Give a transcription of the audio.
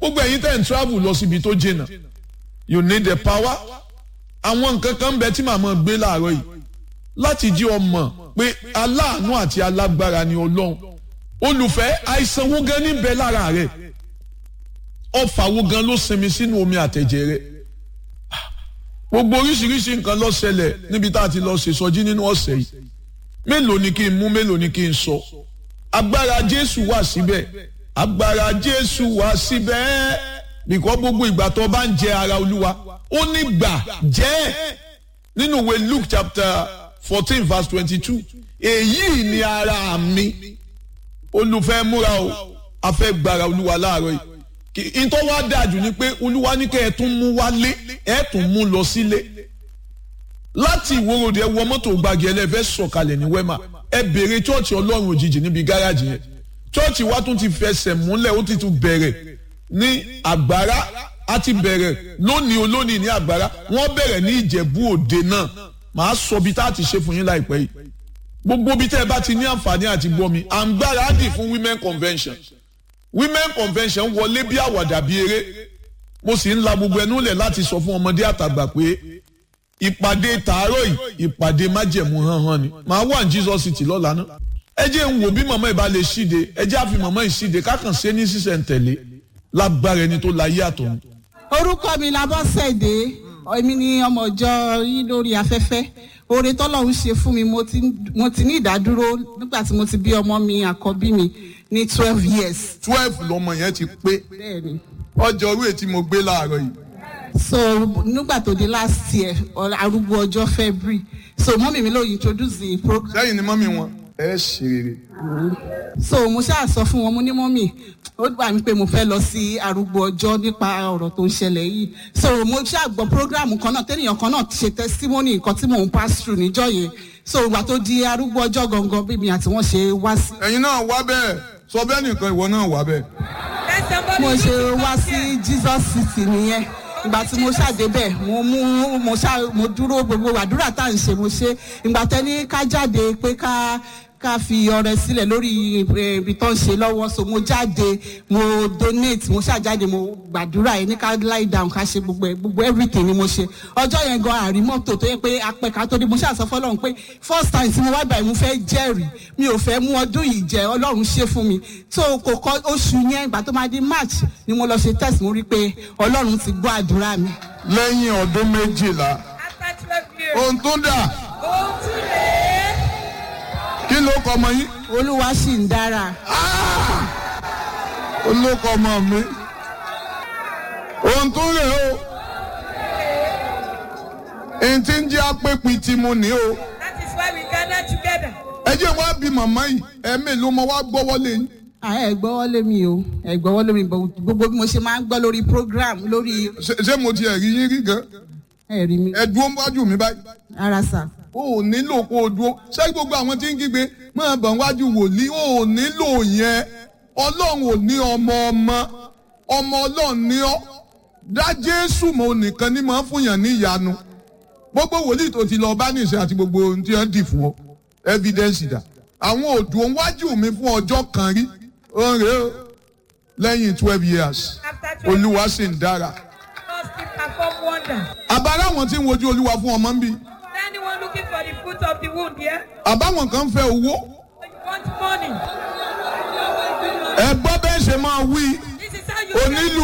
gbogbo ẹ̀yin tẹ́ ń travel lọ síbi tó jìnnà you need the power. àwọn nǹkan kan ń bẹ tí màmá gbé láàárọ̀ yìí láti jí ọmọ pé aláàánú àti alágbára ni Ọlọ́run. olùfẹ́ àìsàn wo gan ní bẹ lára rẹ̀, ọfà wo gan ló sinmi sínú omi àtẹ̀jẹ̀ rẹ̀. gbogbo oríṣiríṣi nǹkan ló ṣẹlẹ̀ níbi tá a ti lọ ṣèṣọjí nínú ọ̀sẹ̀ yìí. mélòó ni kí n mú, mélòó ni kí n sọ. agbára Jésù wà síbẹ̀, agbára Jésù wà síbẹ̀. bìkọ́ gbogbo ìgbà tó bá ń jẹ ara Olúwa ó ní gbà jẹ́. nínú ìwé Luke chapter 14 verse 22 èyí ni ara mi. olùfẹ́ múra o, a fẹ́ gbára Olúwa láàárọ̀ yìí. ìtọ́ wá dájú ni pé Olúwa ní kẹ́ ẹ tún mú wálé, ẹ tún mú lọ sílé. láti ìwòròdì ẹ wọ mọ́tò gbàgì ẹlẹ́fẹ́ sọ̀kalẹ̀ ní Wema, ẹ béèrè chọ́ọ̀chì Ọlọ́run òjijì níbi gáràjì yẹn. chọ́ọ̀chì wa tún ti fẹsẹ̀ múlẹ̀, ó ti tún bẹ̀rẹ̀ ní Àgbàrá, a ti bẹ̀rẹ̀ lónìí ní Àgbàrá, wọ́n bẹ̀rẹ̀ ní Ìjẹ̀bú Òde náà. màá sọ bí tá a ti ṣe fún yín láìpẹ́ yìí. gbogbo bí tẹ́ ẹ bá ti ní àǹfààní àti gbọ́ mi, à ń gbáradì fún women convention. women convention wọlé bí àwàdà bí eré. mo sì ń la gbogbo ẹnu lẹ̀ láti sọ fún ọmọdé àtàgbà pé ìpàdé tàárọ̀ yìí ìpàdé májẹ̀mú hánhán ni. màá wà ní Jesus City lọ́la náà. ẹ jẹ́ ń wò bí màmá ìbá lè ṣíde, ẹ jẹ́ àfi màmá ìṣíde kákan ṣe ní sísẹ̀ntẹ̀lé lágbára ẹni tó láyé àtọ̀run. orúkọ mi Labọ́sẹ̀dé, èmi ni ọmọ ìjọ yìí lórí afẹ́fẹ́. oore tọ́lọ́run ṣe fún mi, mo ti ní ìdádúró nígbà tí mo ti bí ọmọ mi àkọ́bí mi ní 12 years. 12 lọmọ yẹn ti pé. bẹ́ẹ̀ni. ọjọ́ orí ètí mo gbé láàárọ̀ yìí. so nígbà tó di last year arúgbó ọjọ́ February, so mọ́mì mi ló introduce the program. sẹ́yìn ni mọ́mì wọn ẹ ṣe rere. so mo ṣáà sọ fún wọn, mo ní mọ́mì ó gbà mí pé mo fẹ́ lọ sí arúgbó ọjọ́ nípa ọ̀rọ̀ tó ń ṣẹlẹ̀ yìí. so mo ṣáà gbọ́ program kan náà tẹ́nìyàn kan náà ṣe testimony nǹkan tí mò ń pass through níjọ́ yẹn. so ìgbà tó di arúgbó ọjọ́ gangan bí mi àti wọ́n ṣe wá sí. ẹ̀yin náà wá bẹ́ẹ̀, sọ bẹ́ẹ̀ nìkan ìwọ náà wá bẹ́ẹ̀. mo ṣe wá sí Jesus City nìyẹn. ìgbà tí mo ṣàdébẹ̀ mo dúró, gbogbo àdúrà tá à ń ṣe mo ṣe. ìgbà tẹ́ni ká jáde pé ká fi ọrẹ sílẹ̀ lórí ibi tó ń ṣe lọ́wọ́, so mo jáde, mo donate, mo ṣàjáde, mo gbàdúrà yẹn ní ká lie down ká ṣe gbogbo everything ni mo ṣe. ọjọ́ yẹn gan àrí mọ́tò tó yẹ pé apẹ̀ka tó dé, mo ṣàṣọ fọlọ́run pé first time tí mo wá báyìí mo fẹ́ jẹ́rìí, mi ò fẹ́ mú ọdún yìí jẹ, Ọlọ́run ṣe fún mi. so kò kọ oṣù yẹn, ìgbà tó máa di March ni mo lọ ṣe test, mo rí pé Ọlọ́run ti gbọ́ àdúrà mi. lẹ́yìn ọdún 12 ohun tó dà. kí ló kọ ọmọ yín? Olúwa sì ń dára. olókọ ọmọ mi ohun tó rè o èyí tí ń jẹ́ apẹ́pin tí mo ní o. That is why we gather together. ẹ jẹ́ wá bí màmá yìí ẹ̀ẹ́mẹ́lò mo wá gbọ́wọ́lé yín. ẹ gbọ́wọ́lé mi o, ẹ gbọ́wọ́lé mi, gbogbo bí mo ṣe máa ń gbọ́ lórí program lórí. ṣé mo ti ẹ̀rí yín rí gan? ẹ rí mi. ẹ dúró wájú mi báyìí. ara sà. o ò nílò kó o dúró, ṣé gbogbo àwọn tí ń kígbe máa bọ̀ wájú wòlíì, o ò nílò yẹn. Ọlọ́run ò ní ọmọ Ọlọ́run ní ọ́. dá Jésù mọ́ nìkan ní máa ń fúnyàn ní ìyanu. gbogbo wòlíì tó ti lọ bá nìṣẹ́ àti gbogbo ohun tí wọ́n dì fún ọ evidence dà. àwọn òdùn wájú mi fún ọjọ́ kan rí ọ̀rẹ́ o lẹ́yìn 12 years Olúwa sì ń dára. àbára àwọn tí ń wojú Olúwa fún ọmọ ń bí. Anyone looking for the fruit of the womb here? àbáwọn kan fẹ́ owó. You want money? ẹ gbọ́ bẹ́ẹ̀ ṣe máa wí. This is how you onílù